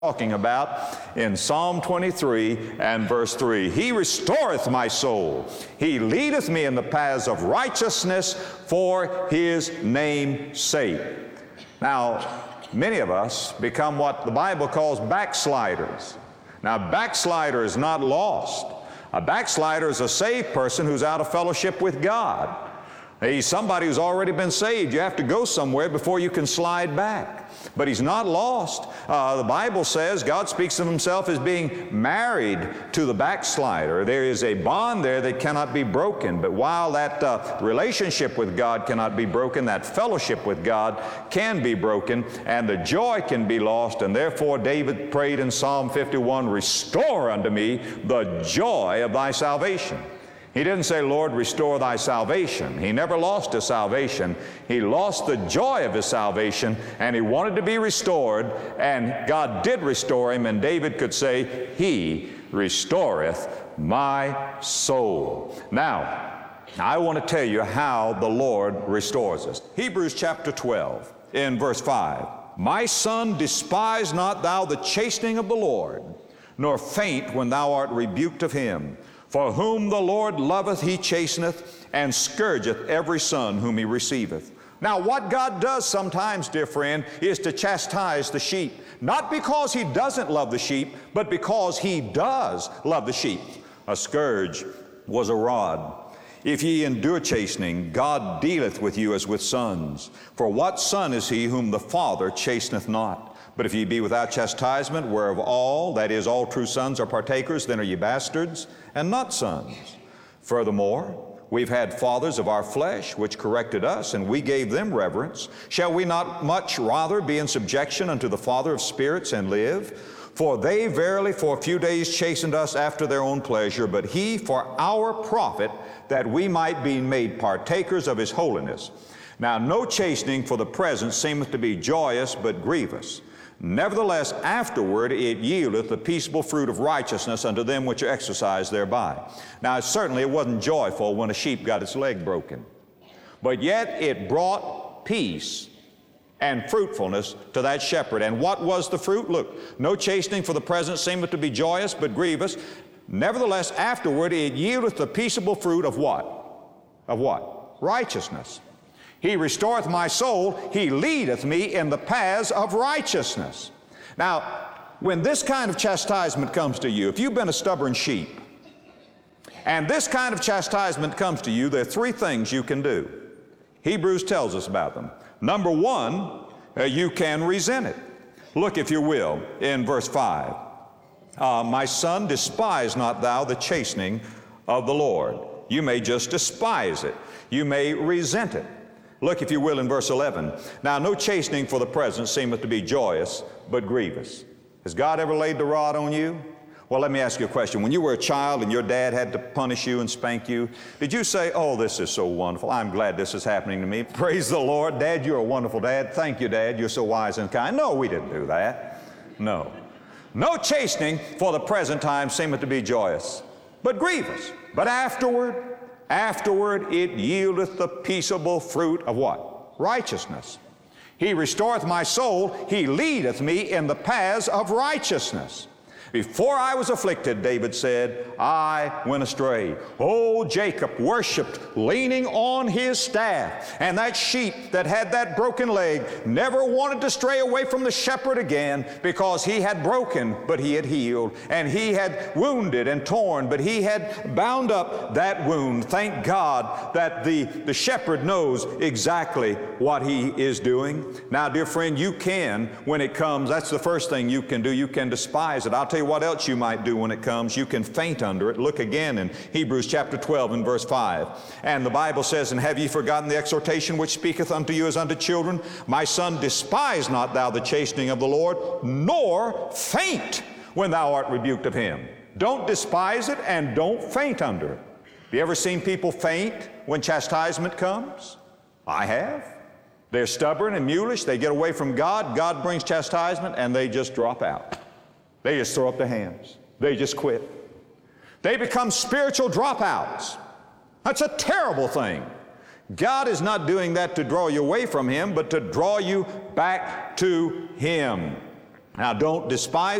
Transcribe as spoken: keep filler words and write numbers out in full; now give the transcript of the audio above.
talking about in Psalm twenty-three and verse three. He restoreth my soul. He leadeth me in the paths of righteousness for His name's sake. Now, many of us become what the Bible calls backsliders. Now, a backslider is not lost. A backslider is a saved person who's out of fellowship with God. He's somebody who's already been saved. You have to go somewhere before you can slide back. But he's not lost. Uh, the Bible says God speaks of Himself as being married to the backslider. There is a bond there that cannot be broken. But while that uh, relationship with God cannot be broken, that fellowship with God can be broken, and the joy can be lost. And therefore David prayed in Psalm fifty-one, "Restore unto me the joy of Thy salvation." He didn't say, "Lord, restore Thy salvation." He never lost His salvation. He lost the joy of His salvation, and he wanted to be restored, and God did restore him, and David could say, "He restoreth my soul." Now, I want to tell you how the Lord restores us. Hebrews chapter twelve, in verse five. "My son, despise not thou the chastening of the Lord, nor faint when thou art rebuked of Him. For whom the Lord loveth He chasteneth, and scourgeth every son whom He receiveth." Now, what God does sometimes, dear friend, is to chastise the sheep. Not because He doesn't love the sheep, but because He does love the sheep. A scourge was a rod. "If ye endure chastening, God dealeth with you as with sons. For what son is he whom the Father chasteneth not? But if ye be without chastisement, whereof all, that is, all true sons, are partakers, then are ye bastards, and not sons. Furthermore, we've had fathers of our flesh, which corrected us, and we gave them reverence. Shall we not much rather be in subjection unto the Father of spirits, and live? For they verily for a few days chastened us after their own pleasure, but He for our profit, that we might be made partakers of His holiness. Now no chastening for the present seemeth to be joyous, but grievous. Nevertheless, afterward it yieldeth the peaceable fruit of righteousness unto them which are exercised thereby." Now, certainly it wasn't joyful when a sheep got its leg broken, but yet it brought peace and fruitfulness to that shepherd. And what was the fruit? Look, "No chastening for the present seemeth to be joyous, but grievous. Nevertheless, afterward it yieldeth the peaceable fruit of" what? Of what? Righteousness. "He restoreth my soul. He leadeth me in the paths of righteousness." Now, when this kind of chastisement comes to you, if you've been a stubborn sheep, and this kind of chastisement comes to you, there are three things you can do. Hebrews tells us about them. Number one, uh, you can resent it. Look, if you will, in verse five. Uh, "My son, despise not thou the chastening of the Lord." You may just despise it. You may resent it. Look, if you will, in verse eleven. "Now no chastening for the present seemeth to be joyous, but grievous." Has God ever laid the rod on you? Well, let me ask you a question. When you were a child and your dad had to punish you and spank you, did you say, "Oh, this is so wonderful. I'm glad this is happening to me. Praise the Lord. Dad, you're a wonderful dad. Thank you, Dad. You're so wise and kind"? No, we didn't do that. No. "No chastening for the present time seemeth to be joyous, but grievous. But afterward, Afterward it yieldeth the peaceable fruit" of what? Righteousness. "He restoreth my soul. He leadeth me in the paths of righteousness. Before I was afflicted," David said, "I went astray." Oh, Jacob worshiped leaning on his staff. And that sheep that had that broken leg never wanted to stray away from the shepherd again, because he had broken, but he had healed. And he had wounded and torn, but he had bound up that wound. Thank God that the, the shepherd knows exactly what he is doing. Now, dear friend, you can, when it comes, that's the first thing you can do. You can despise it. I'll tell you what else you might do when it comes. You can faint under it. Look again in Hebrews chapter twelve and verse five. And the Bible says, "And have ye forgotten the exhortation which speaketh unto you as unto children? My son, despise not thou the chastening of the Lord, nor faint when thou art rebuked of Him." Don't despise it, and don't faint under it. Have you ever seen people faint when chastisement comes? I have. They're stubborn and mulish. They get away from God. God brings chastisement, and they just drop out. They just throw up their hands. They just quit. They become spiritual dropouts. That's a terrible thing. God is not doing that to draw you away from Him, but to draw you back to Him. Now, don't despise